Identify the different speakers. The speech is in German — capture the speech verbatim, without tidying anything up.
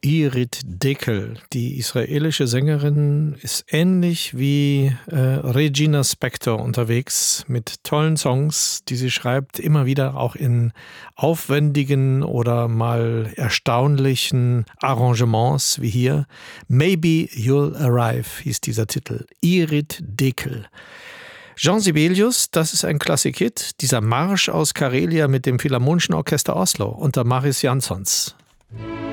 Speaker 1: Irit Dekel, die israelische Sängerin, ist ähnlich wie äh, Regina Spektor unterwegs mit tollen Songs, die sie schreibt, immer wieder auch in aufwendigen oder mal erstaunlichen Arrangements wie hier. Maybe You'll Arrive hieß dieser Titel. Irit Dekel. Jean Sibelius, das ist ein Klassik-Hit, dieser Marsch aus Karelia mit dem Philharmonischen Orchester Oslo unter Mariss Jansons.